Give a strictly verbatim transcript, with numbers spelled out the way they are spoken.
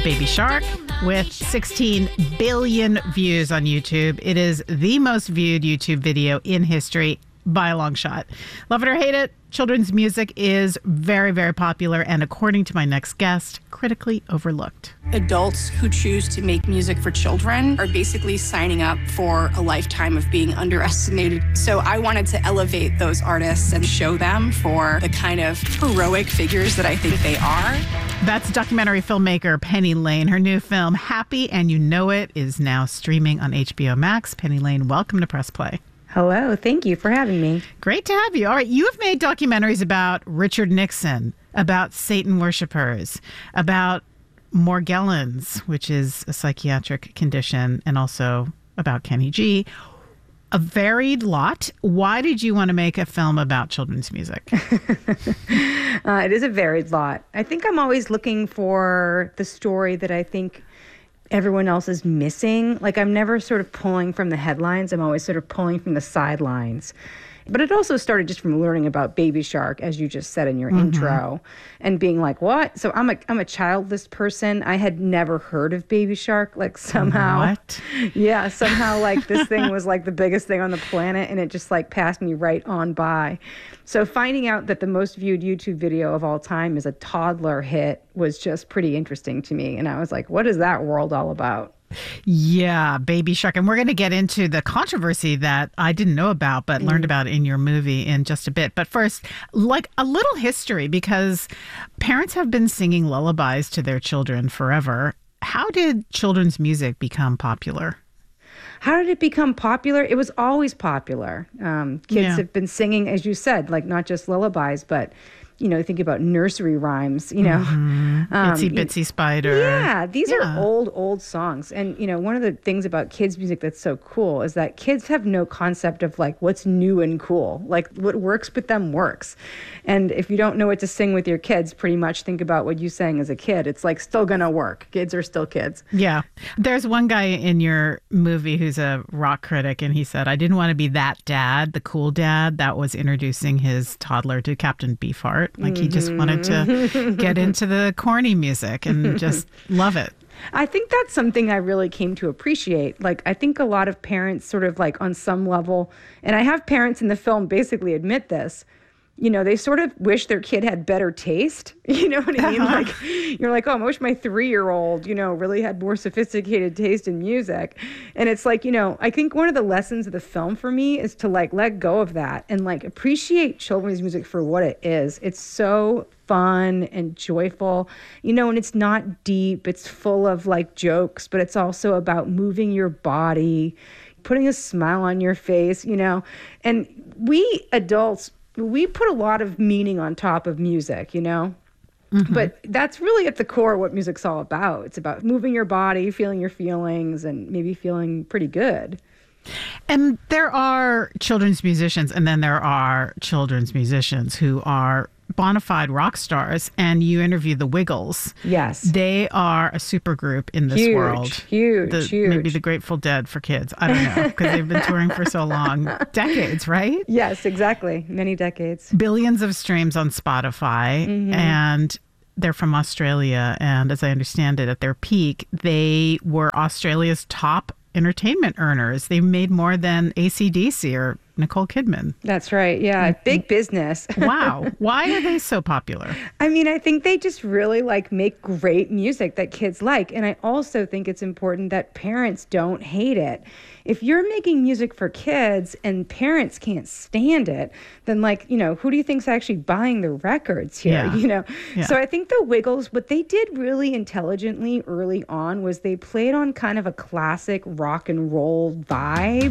Baby Shark with sixteen billion views on YouTube. It is the most viewed YouTube video in history by a long shot. Love it or hate it, children's music is very, very popular and, according to my next guest, critically overlooked. Adults who choose to make music for children are basically signing up for a lifetime of being underestimated. So I wanted to elevate those artists and show them for the kind of heroic figures that I think they are. That's documentary filmmaker Penny Lane. Her new film, Happy and You Know It, is now streaming on H B O Max. Penny Lane, welcome to Press Play. Hello. Thank you for having me. Great to have you. All right. You have made documentaries about Richard Nixon, about Satan worshipers, about Morgellons, which is a psychiatric condition, and also about Kenny G. A varied lot. Why did you want to make a film about children's music? uh, it is a varied lot. I think I'm always looking for the story that I think everyone else is missing. Like, I'm never sort of pulling from the headlines. I'm always sort of pulling from the sidelines. But it also started just from learning about Baby Shark, as you just said in your mm-hmm. intro, and being like, what? So I'm a I'm a childless person. I had never heard of Baby Shark. Like, somehow. What? Yeah, somehow, like, this thing was like the biggest thing on the planet, and it just like passed me right on by. So finding out that the most viewed YouTube video of all time is a toddler hit was just pretty interesting to me. And I was like, what is that world all about? Yeah, Baby Shark. And we're going to get into the controversy that I didn't know about, but mm. learned about in your movie in just a bit. But first, like a little history, because parents have been singing lullabies to their children forever. How did children's music become popular? How did it become popular? It was always popular. Um, kids yeah. have been singing, as you said, like not just lullabies, but you know, think about nursery rhymes, you know. Mm-hmm. Um, Itsy Bitsy Spider. Yeah, these yeah. are old, old songs. And, you know, one of the things about kids' music that's so cool is that kids have no concept of, like, what's new and cool. Like, what works with them works. And if you don't know what to sing with your kids, pretty much think about what you sang as a kid. It's, like, still going to work. Kids are still kids. Yeah. There's one guy in your movie who's a rock critic, and he said, I didn't want to be that dad, the cool dad that was introducing his toddler to Captain Beefheart. Like, mm-hmm. he just wanted to get into the corny music and just love it. I think that's something I really came to appreciate. Like, I think a lot of parents sort of like on some level, and I have parents in the film basically admit this, you know, they sort of wish their kid had better taste. You know what I mean? Like, you're like, oh, I wish my three-year-old, you know, really had more sophisticated taste in music. And it's like, you know, I think one of the lessons of the film for me is to, like, let go of that and, like, appreciate children's music for what it is. It's so fun and joyful, you know, and it's not deep. It's full of, like, jokes, but it's also about moving your body, putting a smile on your face, you know. And we adults, we put a lot of meaning on top of music, you know? Mm-hmm. But that's really at the core what music's all about. It's about moving your body, feeling your feelings, and maybe feeling pretty good. And there are children's musicians, and then there are children's musicians who are bona fide rock stars, and you interview the Wiggles. Yes. They are a super group in this huge, world. Huge, the, huge. Maybe the Grateful Dead for kids. I don't know, because they've been touring for so long. Decades, right? Yes, exactly. Many decades. Billions of streams on Spotify, mm-hmm. and they're from Australia. And as I understand it, at their peak, they were Australia's top entertainment earners. They made more than A C D C or Nicole Kidman. That's right. Yeah. Big business. Wow. Why are they so popular? I mean, I think they just really like make great music that kids like. And I also think it's important that parents don't hate it. If you're making music for kids and parents can't stand it, then, like, you know, who do you think's actually buying the records here? Yeah. You know? Yeah. So I think the Wiggles, what they did really intelligently early on was they played on kind of a classic rock and roll vibe.